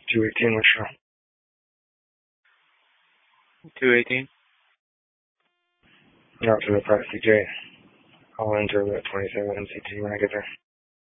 218, which 218. out to the Press CJ. I'll enter the 27 MCT when I get there.